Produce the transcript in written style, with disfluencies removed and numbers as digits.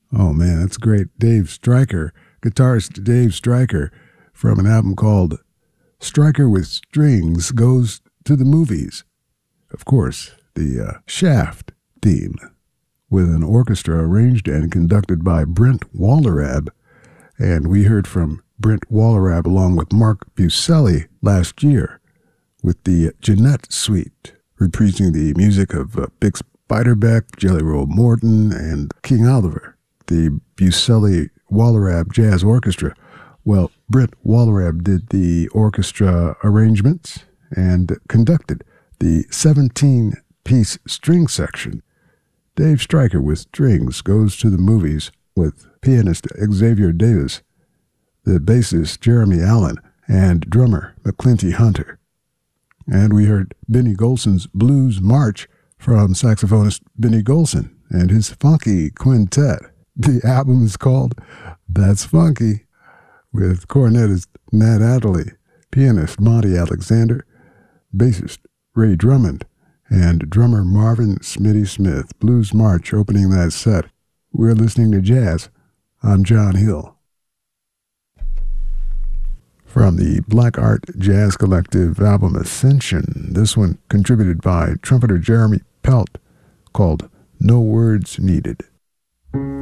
Oh man, that's great. Dave Stryker, guitarist Dave Stryker, from an album called Stryker with Strings Goes to the Movies. Of course, the Shaft theme, with an orchestra arranged and conducted by Brent Wallerab. And we heard from Brent Wallerab along with Mark Buselli last year with the Jeanette Suite, reprising the music of Bix Beiderbecke, Jelly Roll Morton, and King Oliver. The Buselli Wallerab Jazz Orchestra. Well, Brent Wallerab did the orchestra arrangements and conducted the 17-piece string section. Dave Stryker with Strings Goes to the Movies with pianist Xavier Davis, the bassist Jeremy Allen, and drummer McClinty Hunter. And we heard Benny Golson's Blues March from saxophonist Benny Golson and his funky quintet. The album is called That's Funky, with cornetist Nat Adderley, pianist Monty Alexander, bassist Ray Drummond, and drummer Marvin Smitty Smith. Blues March opening that set. We're listening to jazz. I'm John Hill. From the Black Art Jazz Collective album Ascension, this one contributed by trumpeter Jeremy Pelt, called No Words Needed.